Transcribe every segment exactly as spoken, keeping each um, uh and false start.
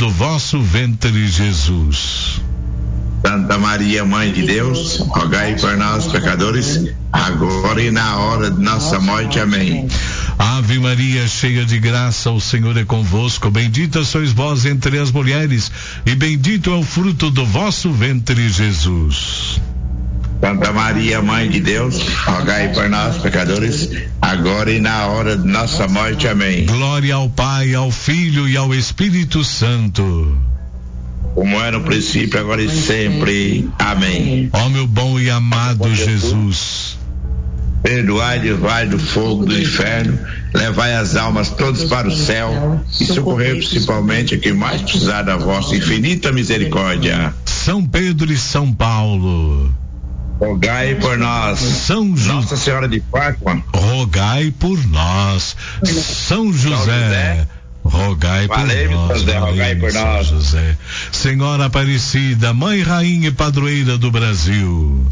do vosso ventre, Jesus. Santa Maria, Mãe de Deus, rogai por nós, pecadores, agora e na hora de nossa morte. Amém. Ave Maria, cheia de graça, o Senhor é convosco. Bendita sois vós entre as mulheres, e bendito é o fruto do vosso ventre, Jesus. Santa Maria, Mãe de Deus, rogai por nós, pecadores, agora e na hora de nossa morte. Amém. Glória ao Pai, ao Filho e ao Espírito Santo, como é no princípio, agora e sempre. Amém. Ó meu bom e amado Jesus, perdoai e livrai do fogo do inferno, levai as almas todas para o céu e socorrei principalmente a quem mais precisar da vossa infinita misericórdia. São Pedro e São Paulo, rogai por nós. São Ju... Nossa Senhora de Fátima, rogai por nós. São José, São José, rogai por Valeu, nós. José, rogai por São nós. José. Senhora Aparecida, Mãe, Rainha e Padroeira do Brasil,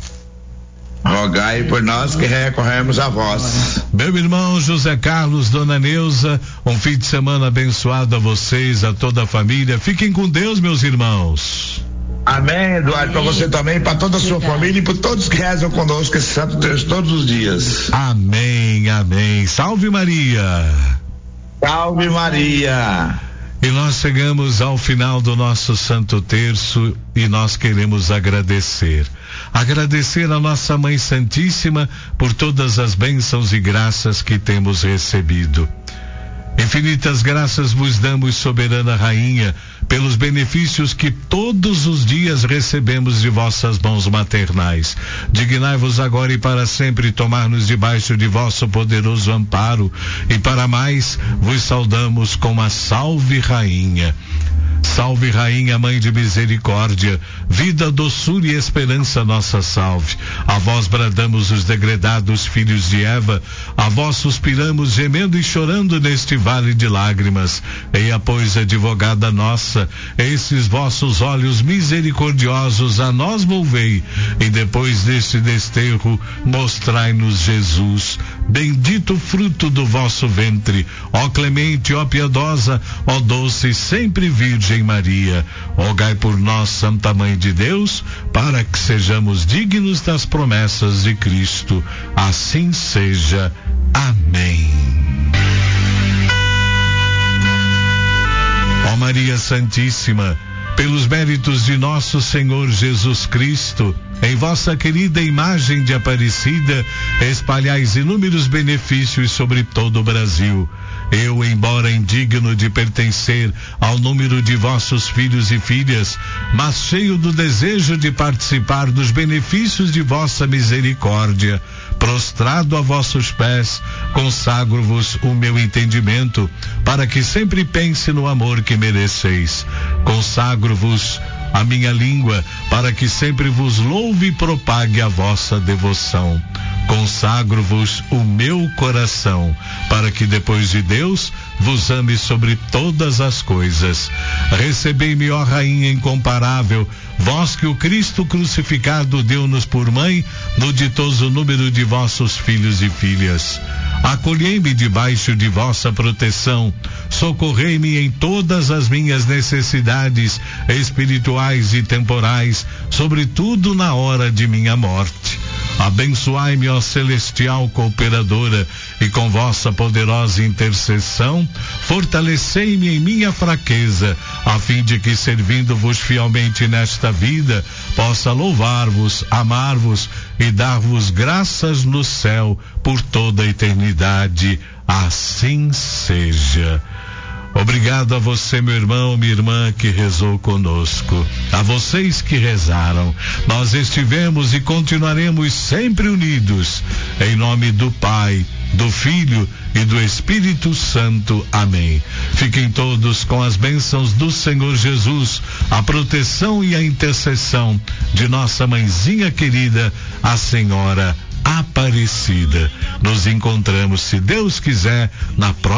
rogai por nós que recorremos a vós. Meu irmão José Carlos, Dona Neuza, um fim de semana abençoado a vocês, a toda a família. Fiquem com Deus, meus irmãos. Amém, Eduardo, para você também, para toda a sua família e para todos que rezam conosco esse santo Deus todos os dias. Amém, amém. Salve Maria. Salve Maria. E nós chegamos ao final do nosso Santo Terço e nós queremos agradecer. Agradecer a nossa Mãe Santíssima por todas as bênçãos e graças que temos recebido. Infinitas graças vos damos, soberana Rainha, pelos benefícios que todos os dias recebemos de vossas mãos maternais. Dignai-vos agora e para sempre tomar-nos debaixo de vosso poderoso amparo, e para mais vos saudamos com a Salve Rainha. Salve Rainha, Mãe de Misericórdia, vida, doçura e esperança, nossa salve. A vós bradamos os degredados filhos de Eva, a vós suspiramos gemendo e chorando neste vale de lágrimas. Eia, pois, advogada nossa, esses vossos olhos misericordiosos a nós volvei, e depois deste desterro mostrai-nos Jesus, bendito fruto do vosso ventre. Ó clemente, ó piedosa, ó doce, sempre Virgem Maria, rogai por nós, Santa Mãe de Deus, para que sejamos dignos das promessas de Cristo. Assim seja. Amém. Ó Maria Santíssima, pelos méritos de nosso Senhor Jesus Cristo, em vossa querida imagem de Aparecida, espalhais inúmeros benefícios sobre todo o Brasil. Eu, embora indigno de pertencer ao número de vossos filhos e filhas, mas cheio do desejo de participar dos benefícios de vossa misericórdia, prostrado a vossos pés, consagro-vos o meu entendimento, para que sempre pense no amor que mereceis. Consagro-vos a minha língua, para que sempre vos louve e propague a vossa devoção. Consagro-vos o meu coração, para que depois de Deus vos ame sobre todas as coisas. Recebei-me, ó Rainha incomparável, vós que o Cristo crucificado deu-nos por mãe, no ditoso número de vossos filhos e filhas. Acolhei-me debaixo de vossa proteção, socorrei-me em todas as minhas necessidades espirituais e temporais, sobretudo na hora de minha morte. Abençoai-me, ó celestial cooperadora, e com vossa poderosa intercessão, fortalecei-me em minha fraqueza, a fim de que, servindo-vos fielmente nesta vida, possa louvar-vos, amar-vos e dar-vos graças no céu por toda a eternidade. Assim seja. Obrigado a você, meu irmão, minha irmã, que rezou conosco. A vocês que rezaram. Nós estivemos e continuaremos sempre unidos. Em nome do Pai, do Filho e do Espírito Santo. Amém. Fiquem todos com as bênçãos do Senhor Jesus, a proteção e a intercessão de nossa mãezinha querida, a Senhora Aparecida. Nos encontramos, se Deus quiser, na próxima